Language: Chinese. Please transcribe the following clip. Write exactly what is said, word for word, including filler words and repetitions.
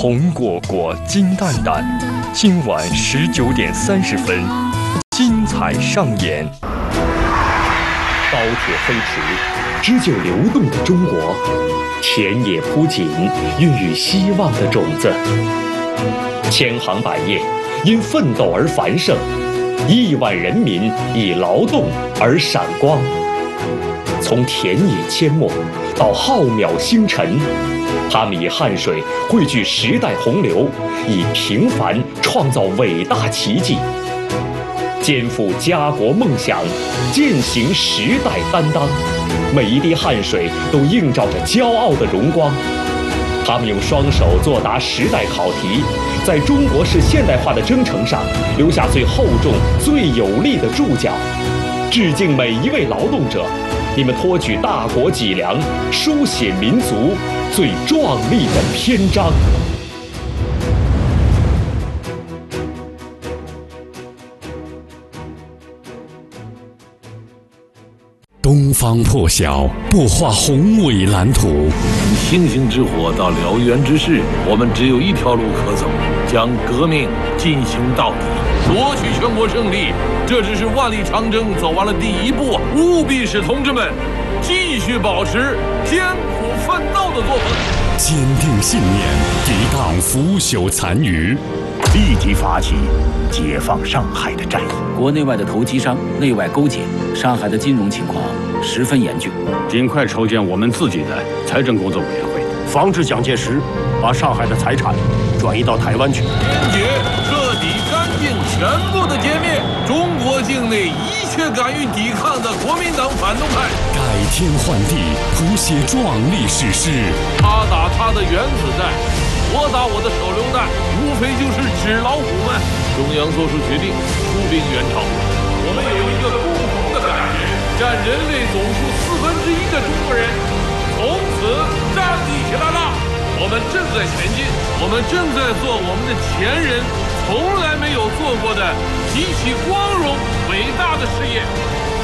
红果果，金蛋蛋。今晚十九点三十分，精彩上演。 高铁飞驰，织就流动的中国；田野铺锦，孕育希望的种子。千行百业，因奋斗而繁盛；亿万人民以劳动而闪光。从田野阡陌到浩渺星辰，他们以汗水汇聚时代洪流，以平凡创造伟大奇迹，肩负家国梦想，践行时代担当。每一滴汗水都映照着骄傲的荣光。他们用双手作答时代考题，在中国式现代化的征程上留下最厚重、最有力的注脚。致敬每一位劳动者，你们托举大国脊梁，书写民族最壮丽的篇章。 东方破晓，擘画宏伟蓝图。 从星星之火到燎原之势，我们只有一条路可走，将革命进行到底，夺取全国胜利。这只是万里长征走完了第一步，务必使同志们继续保持艰苦奋斗的作风， 坚定信念，抵挡腐朽残余， 立即发起解放上海的战役。 国内外的投机商内外勾结，上海的金融情况十分严峻， 尽快筹建我们自己的财政工作委员会， 防止蒋介石把上海的财产转移到台湾去。 坚决、彻底、干净、全部的歼灭中国境内一切敢于抵抗的国民党反动派， 改天换地，谱写壮丽史诗。 他打他的原子弹，我打我的手榴弹，无非就是纸老虎们。中央做出决定，出兵援朝。我们有一个共同的感觉，占人类总数四分之一的中国人从此站立起来了。我们正在前进，我们正在做我们的前人从来没有做过的极其光荣伟大的事业。